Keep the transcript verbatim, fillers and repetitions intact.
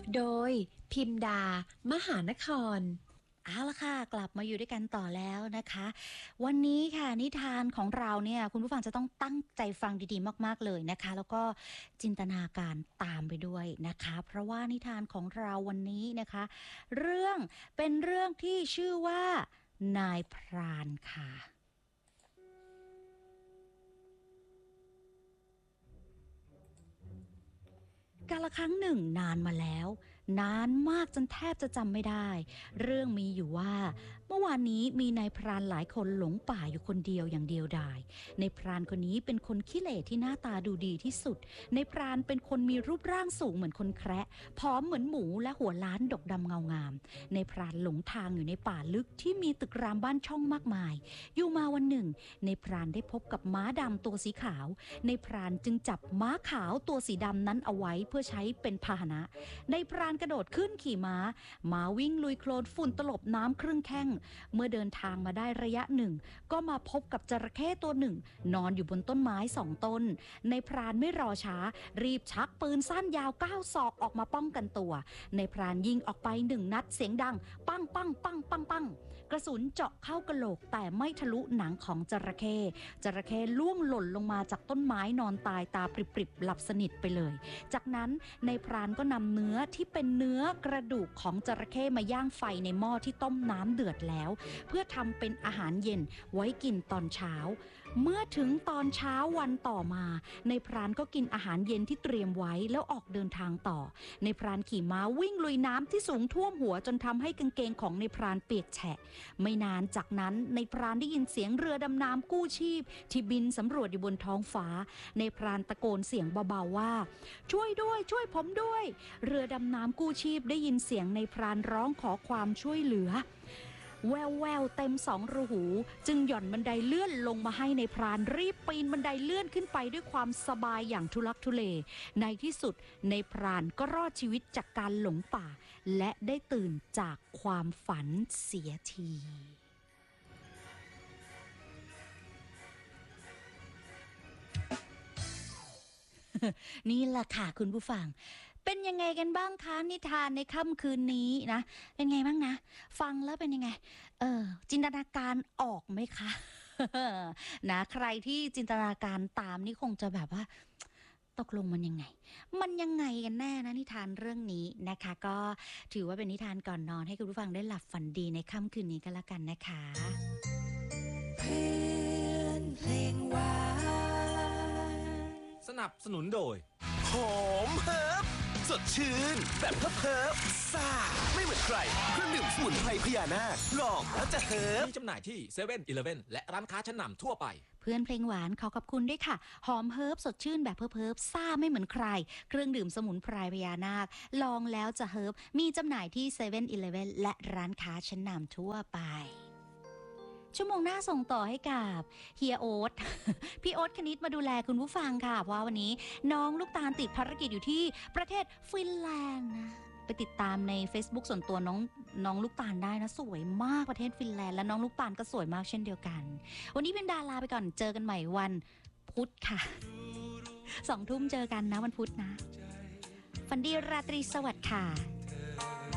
โดยพิมดามหานครเอาละค่ะกลับมาอยู่ด้วยกันต่อแล้วนะคะวันนี้ค่ะนิทานของเราเนี่ยคุณผู้ฟังจะต้องตั้งใจฟังดีๆมากๆเลยนะคะแล้วก็จินตนาการตามไปด้วยนะคะเพราะว่านิทานของเราวันนี้นะคะเรื่องเป็นเรื่องที่ชื่อว่านายพรานค่ะกาลครั้งหนึ่งนานมาแล้วนานมากจนแทบจะจำไม่ได้เรื่องมีอยู่ว่าเมื่อวานนี้มีนายพรานหลายคนหลงป่าอยู่คนเดียวอย่างเดียวดายนายพรานคนนี้เป็นคนขี้เหร่ที่หน้าตาดูดีที่สุดนายพรานเป็นคนมีรูปร่างสูงเหมือนคนแคระผอมเหมือนหมูและหัวล้านดกดำเงางามนายพรานหลงทางอยู่ในป่าลึกที่มีตึกรามบ้านช่องมากมายอยู่มาวันหนึ่งนายพรานได้พบกับม้าดำตัวสีขาวนายพรานจึงจับม้าขาวตัวสีดำนั้นเอาไว้เพื่อใช้เป็นพาหนะนายพรานกระโดดขึ้นขี่ม้าม้าวิ่งลุยโคลนฝุ่นตลบน้ำครึ่งแข้งเมื่อเดินทางมาได้ระยะหนึ่งก็มาพบกับจระเข้ตัวหนึ่งนอนอยู่บนต้นไม้สองต้นนายพรานไม่รอช้ารีบชักปืนสั้นยาวเก้าศอกออกมาป้องกันตัวนายพรานยิงออกไปหนึ่งนัดเสียงดังปังปังปังปังปังกระสุนเจาะเข้ากะโหลกแต่ไม่ทะลุหนังของจระเข้จระเข้ล่วงหล่นลงมาจากต้นไม้นอนตายตาปริบๆหลับสนิทไปเลยจากนั้นนายพรานก็นำเนื้อที่เป็นเนื้อกระดูกของจระเข้มาย่างไฟในหม้อที่ต้มน้ำเดือดแล้วเพื่อทำเป็นอาหารเย็นไว้กินตอนเช้าเมื่อถึงตอนเช้าวันต่อมาในพรานก็กินอาหารเย็นที่เตรียมไว้แล้วออกเดินทางต่อในพรานขี่ม้าวิ่งลุยน้ำที่สูงท่วมหัวจนทำให้กางเกงของในพรานเปียกแฉะไม่นานจากนั้นในพรานได้ยินเสียงเรือดำน้ำกู้ชีพที่บินสำรวจอยู่บนท้องฟ้าในพรานตะโกนเสียงเบาๆว่าช่วยด้วยช่วยผมด้วยเรือดำน้ำกู้ชีพได้ยินเสียงในพรานร้องขอความช่วยเหลือแววแววเต็มสองรูหูจึงหย่อนบันไดเลื่อนลงมาให้ในพรานรีบปีนบันไดเลื่อนขึ้นไปด้วยความสบายอย่างทุลักทุเลในที่สุดในพรานก็รอดชีวิตจากการหลงป่าและได้ตื่นจากความฝันเสียทีนี่แหละค่ะคุณผู้ฟังเป็นยังไงกันบ้างคะนิทานในค่ำคืนนี้นะเป็นไงบ้างนะฟังแล้วเป็นยังไงเออจินตนาการออกไหมคะ นะใครที่จินตนาการตามนี่คงจะแบบว่าตกลงมันยังไงมันยังไงกันแน่นะนิทานเรื่องนี้นะคะก็ถือว่าเป็นนิทานก่อนนอนให้คุณผู้ฟังได้หลับฝันดีในค่ำคืนนี้ก็แล้วกันนะคะเพื่อนเพลงหวานสนับสนุนโดยหอมเฮิร์บสดชื่นแบบเฮิร์บเฮิร์บซ่าไม่เหมือนใครเครื่องดื่มสมุนไพรพญานาคลองแล้วจะเฮิร์บมีจำหน่ายที่เซเว่นอีเลฟเว่นและร้านค้าชั้นนำทั่วไปเพื่อนเพลงหวานขอขอบคุณด้วยค่ะหอมเฮิร์บสดชื่นแบบเฮิร์บเฮิร์บซ่าไม่เหมือนใครเครื่องดื่มสมุนไพรพญานาคลองแล้วจะเฮิร์บมีจำหน่ายที่เซเว่นอีเลฟเว่นและร้านค้าชั้นนำทั่วไปชั่วโมงหน้าส่งต่อให้กับเฮียโอ๊ต พี่โอ๊ตคณิตมาดูแลคุณผู้ฟังค่ะเพราะวันนี้น้องลูกตาลติดภารกิจอยู่ที่ประเทศฟินแลนด์นะไปติดตามใน Facebook ส่วนตัวน้องน้องลูกตาลได้นะสวยมากประเทศฟินแลนด์และน้องลูกตาลก็สวยมากเช่นเดียวกันวันนี้เป็นดาราไปก่อนเจอกันใหม่วันพุธค่ะสองทุ่มเจอกันนะวันพุธนะฝันดีราตรีสวัสดิ์ค่ะ